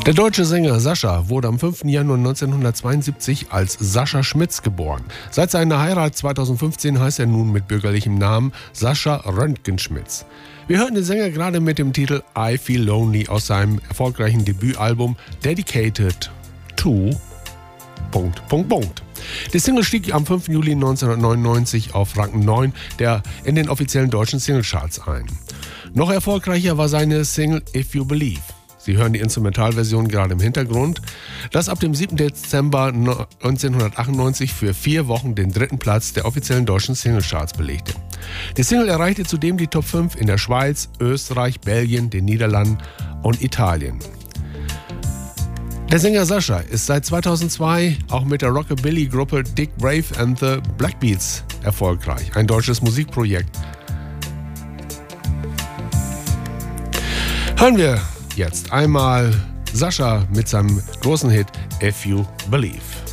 Der deutsche Sänger Sascha wurde am 5. Januar 1972 als Sascha Schmitz geboren. Seit seiner Heirat 2015 heißt er nun mit bürgerlichem Namen Sascha Röntgenschmitz. Wir hörten den Sänger gerade mit dem Titel I Feel Lonely aus seinem erfolgreichen Debütalbum Dedicated to... Die Single stieg am 5. Juli 1999 auf Rang 9 in den offiziellen deutschen Singlecharts ein. Noch erfolgreicher war seine Single If You Believe. Sie hören die Instrumentalversion gerade im Hintergrund, das ab dem 7. Dezember 1998 für 4 Wochen den 3. Platz der offiziellen deutschen Singlecharts belegte. Die Single erreichte zudem die Top 5 in der Schweiz, Österreich, Belgien, den Niederlanden und Italien. Der Sänger Sascha ist seit 2002 auch mit der Rockabilly-Gruppe Dick Brave and the Blackbeats erfolgreich, ein deutsches Musikprojekt. Hören wir jetzt einmal Sascha mit seinem großen Hit If You Believe.